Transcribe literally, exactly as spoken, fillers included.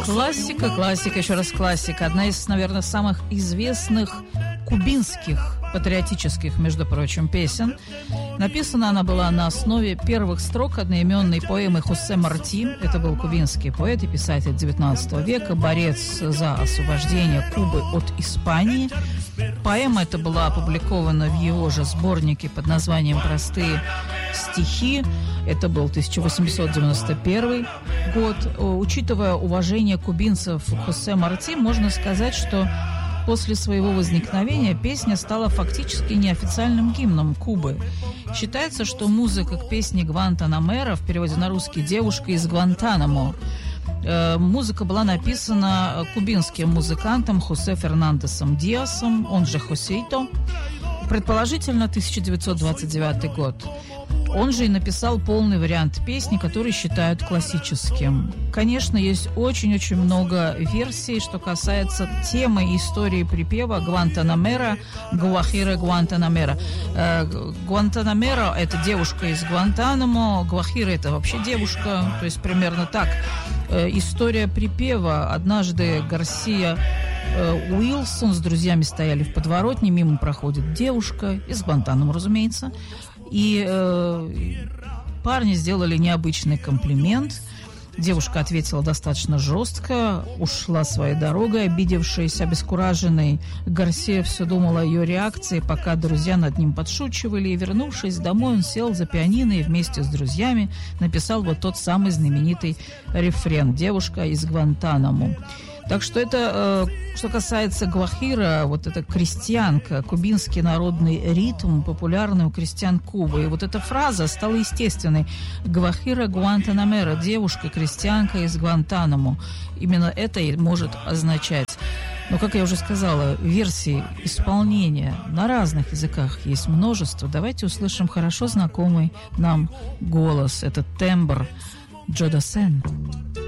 Классика, классика, еще раз классика. Одна из, наверное, самых известных кубинских патриотических, между прочим, песен. Написана она была на основе первых строк одноименной поэмы Хосе Марти. Это был кубинский поэт и писатель девятнадцатого века, борец за освобождение Кубы от Испании. Поэма эта была опубликована в его же сборнике под названием «Простые стихи». Это был тысяча восемьсот девяносто первый год. Учитывая уважение кубинцев к Хосе Марти, можно сказать, что после своего возникновения песня стала фактически неофициальным гимном Кубы. Считается, что музыка к песне «Гуантанамера», в переводе на русский «Девушка из Гуантанамо», э, музыка была написана кубинским музыкантом Хосе Фернандесом Диасом, он же Хосейто, предположительно тысяча девятьсот двадцать девятый год. Он же и написал полный вариант песни, который считают классическим. Конечно, есть очень-очень много версий, что касается темы и истории припева «Гуантанамера», «Гуахира Гуантанамера». Гуантанамера – это девушка из Гуантанамо, Гуахира – это вообще девушка, то есть примерно так. История припева. Однажды Гарсия Уилсон с друзьями стояли в подворотне, мимо проходит девушка, из Гуантанамо, разумеется, и э, парни сделали необычный комплимент. Девушка ответила достаточно жестко, ушла своей дорогой, обидевшись, обескураженной. Гарсия все думал о ее реакции, пока друзья над ним подшучивали. И, вернувшись домой, он сел за пианино и вместе с друзьями написал вот тот самый знаменитый рефрен «Девушка из Гуантанамо». Так что это, э, что касается гуахира, вот эта крестьянка, кубинский народный ритм, популярный у крестьян Кубы. И вот эта фраза стала естественной. Гуахира Гуантанамера, девушка, крестьянка из Гуантанамо. Именно это и может означать. Но, как я уже сказала, версий исполнения на разных языках есть множество. Давайте услышим хорошо знакомый нам голос, этот тембр Джо Дассен.